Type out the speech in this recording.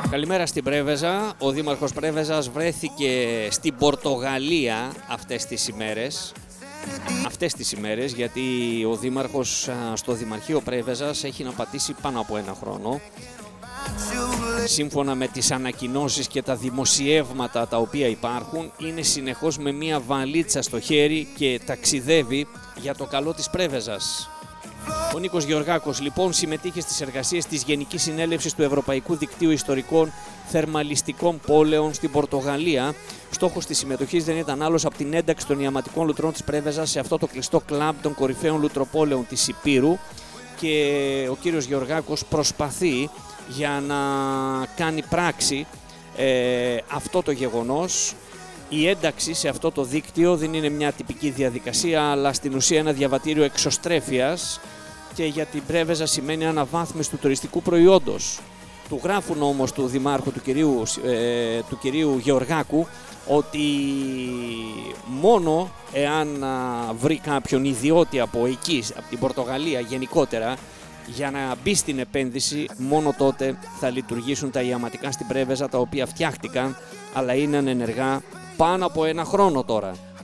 Καλημέρα στην Πρέβεζα. Ο Δήμαρχος Πρέβεζας βρέθηκε στην Πορτογαλία αυτές τις ημέρες, γιατί ο Δήμαρχος στο Δημαρχείο Πρέβεζας έχει να πατήσει πάνω από ένα χρόνο. Σύμφωνα με τις ανακοινώσεις και τα δημοσιεύματα τα οποία υπάρχουν, είναι συνεχώς με μία βαλίτσα στο χέρι και ταξιδεύει για το καλό της Πρέβεζας. Ο Νίκος Γεωργάκος λοιπόν συμμετείχε στις εργασίες της Γενικής Συνέλευσης του Ευρωπαϊκού Δικτύου Ιστορικών Θερμαλιστικών Πόλεων στην Πορτογαλία. Στόχος της συμμετοχής δεν ήταν άλλος από την ένταξη των ιαματικών λουτρών της Πρέβεζας σε αυτό το κλειστό κλαμπ των κορυφαίων λουτροπόλεων της Υπήρου, και ο κύριος Γεωργάκος προσπαθεί για να κάνει πράξη αυτό το γεγονός. Η ένταξη σε αυτό το δίκτυο δεν είναι μια τυπική διαδικασία, αλλά στην ουσία ένα διαβατήριο εξωστρέφειας, και για την Πρέβεζα σημαίνει αναβάθμιση του τουριστικού προϊόντος. Του γράφουν όμως του Δημάρχου, του κυρίου Γεωργάκου, ότι μόνο εάν βρει κάποιον ιδιώτη από εκεί, από την Πορτογαλία γενικότερα, για να μπει στην επένδυση, μόνο τότε θα λειτουργήσουν τα ιαματικά στην Πρέβεζα, τα οποία φτιάχτηκαν αλλά είναι ανενεργά πάνω από ένα χρόνο τώρα.